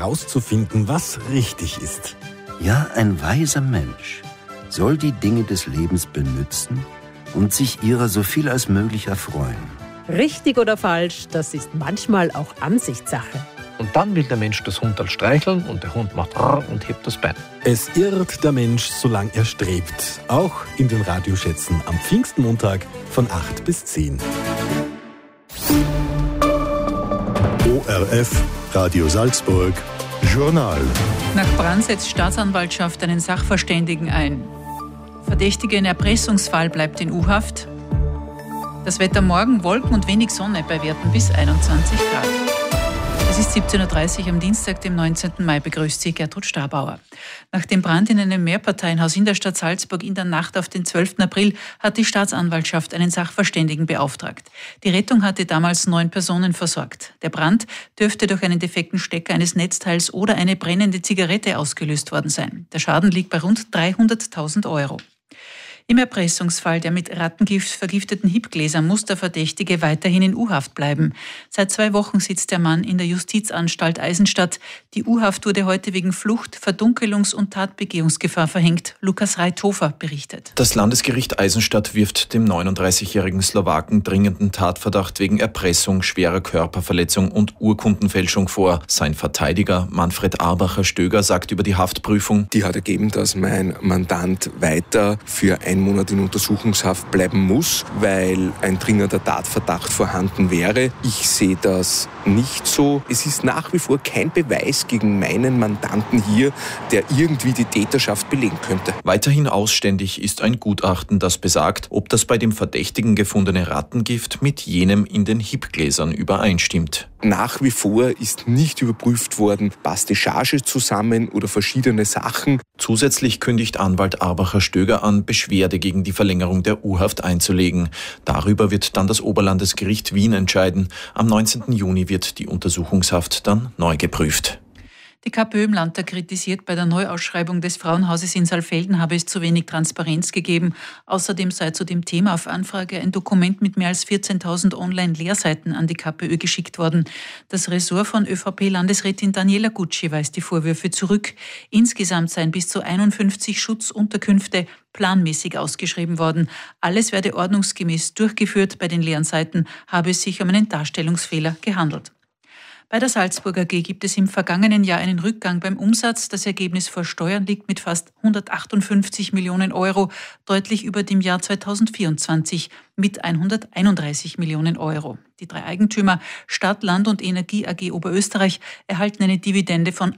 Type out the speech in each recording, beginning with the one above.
herauszufinden, was richtig ist. Ja, ein weiser Mensch soll die Dinge des Lebens benützen und sich ihrer so viel als möglich erfreuen. Richtig oder falsch, das ist manchmal auch Ansichtssache. Und dann will der Mensch das Hundal streicheln und der Hund macht und hebt das Bein. Es irrt der Mensch, solange er strebt. Auch in den Radioschätzen am Pfingstmontag von 8 bis 10. ORF, Radio Salzburg, Journal. Nach Brand setzt Staatsanwaltschaft einen Sachverständigen ein. Verdächtige in Erpressungsfall bleibt in U-Haft. Das Wetter morgen, Wolken und wenig Sonne bei Werten bis 21 Grad. Es ist 17.30 Uhr am Dienstag, dem 19. Mai, begrüßt Sie Gertrud Stabauer. Nach dem Brand in einem Mehrparteienhaus in der Stadt Salzburg in der Nacht auf den 12. April hat die Staatsanwaltschaft einen Sachverständigen beauftragt. Die Rettung hatte damals 9 Personen versorgt. Der Brand dürfte durch einen defekten Stecker eines Netzteils oder eine brennende Zigarette ausgelöst worden sein. Der Schaden liegt bei rund 300.000 Euro. Im Erpressungsfall der mit Rattengift vergifteten Hipgläser muss der Verdächtige weiterhin in U-Haft bleiben. Seit 2 Wochen sitzt der Mann in der Justizanstalt Eisenstadt. Die U-Haft wurde heute wegen Flucht, Verdunkelungs- und Tatbegehungsgefahr verhängt. Lukas Reithofer berichtet. Das Landesgericht Eisenstadt wirft dem 39-jährigen Slowaken dringenden Tatverdacht wegen Erpressung, schwerer Körperverletzung und Urkundenfälschung vor. Sein Verteidiger Manfred Arbacher-Stöger sagt über die Haftprüfung: Die hat ergeben, dass mein Mandant weiter für 1 Monat in Untersuchungshaft bleiben muss, weil ein dringender Tatverdacht vorhanden wäre. Ich sehe das nicht so. Es ist nach wie vor kein Beweis gegen meinen Mandanten hier, der irgendwie die Täterschaft belegen könnte. Weiterhin ausständig ist ein Gutachten, das besagt, ob das bei dem Verdächtigen gefundene Rattengift mit jenem in den Hipgläsern übereinstimmt. Nach wie vor ist nicht überprüft worden, passt die Charge zusammen oder verschiedene Sachen. Zusätzlich kündigt Anwalt Arbacher-Stöger an, Beschwerde gegen die Verlängerung der U-Haft einzulegen. Darüber wird dann das Oberlandesgericht Wien entscheiden. Am 19. Juni wird die Untersuchungshaft dann neu geprüft. Die KPÖ im Landtag kritisiert, bei der Neuausschreibung des Frauenhauses in Saalfelden habe es zu wenig Transparenz gegeben. Außerdem sei zu dem Thema auf Anfrage ein Dokument mit mehr als 14.000 Online-Lehrseiten an die KPÖ geschickt worden. Das Ressort von ÖVP-Landesrätin Daniela Gutschi weist die Vorwürfe zurück. Insgesamt seien bis zu 51 Schutzunterkünfte planmäßig ausgeschrieben worden. Alles werde ordnungsgemäß durchgeführt. Bei den leeren Seiten habe es sich um einen Darstellungsfehler gehandelt. Bei der Salzburger AG gibt es im vergangenen Jahr einen Rückgang beim Umsatz. Das Ergebnis vor Steuern liegt mit fast 158 Millionen Euro, deutlich über dem Jahr 2024 mit 131 Millionen Euro. Die 3 Eigentümer Stadt, Land und Energie AG Oberösterreich erhalten eine Dividende von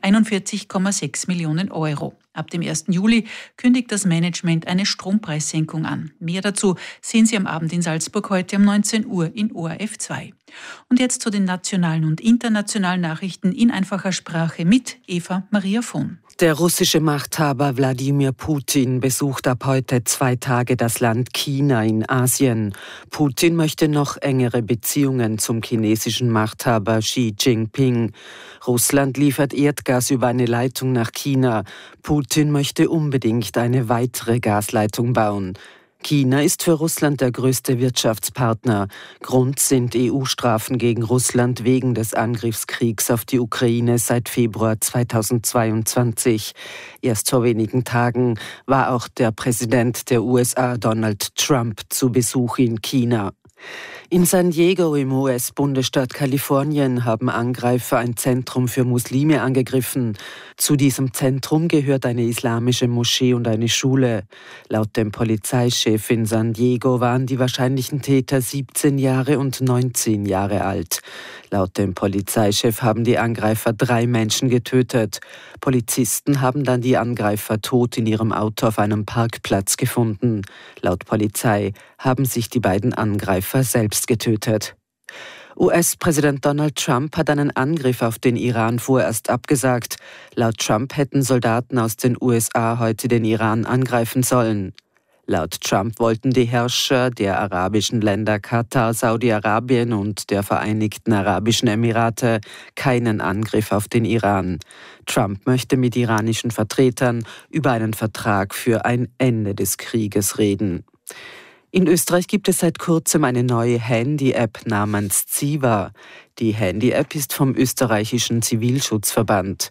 41,6 Millionen Euro. Ab dem 1. Juli kündigt das Management eine Strompreissenkung an. Mehr dazu sehen Sie am Abend in Salzburg heute um 19 Uhr in ORF 2. Und jetzt zu den nationalen und internationalen Nachrichten in einfacher Sprache mit Eva Maria Vohn. Der russische Machthaber Wladimir Putin besucht ab heute 2 Tage das Land China in Asien. Putin möchte noch engere Beziehungen zum chinesischen Machthaber Xi Jinping. Russland liefert Erdgas über eine Leitung nach China. Putin möchte unbedingt eine weitere Gasleitung bauen. China ist für Russland der größte Wirtschaftspartner. Grund sind EU-Strafen gegen Russland wegen des Angriffskriegs auf die Ukraine seit Februar 2022. Erst vor wenigen Tagen war auch der Präsident der USA, Donald Trump, zu Besuch in China. In San Diego im US-Bundesstaat Kalifornien haben Angreifer ein Zentrum für Muslime angegriffen. Zu diesem Zentrum gehört eine islamische Moschee und eine Schule. Laut dem Polizeichef in San Diego waren die wahrscheinlichen Täter 17 Jahre und 19 Jahre alt. Laut dem Polizeichef haben die Angreifer 3 Menschen getötet. Polizisten haben dann die Angreifer tot in ihrem Auto auf einem Parkplatz gefunden. Laut Polizei haben sich die beiden Angreifer selbst getötet. US-Präsident Donald Trump hat einen Angriff auf den Iran vorerst abgesagt. Laut Trump hätten Soldaten aus den USA heute den Iran angreifen sollen. Laut Trump wollten die Herrscher der arabischen Länder Katar, Saudi-Arabien und der Vereinigten Arabischen Emirate keinen Angriff auf den Iran. Trump möchte mit iranischen Vertretern über einen Vertrag für ein Ende des Krieges reden. In Österreich gibt es seit kurzem eine neue Handy-App namens Ziva. Die Handy-App ist vom österreichischen Zivilschutzverband.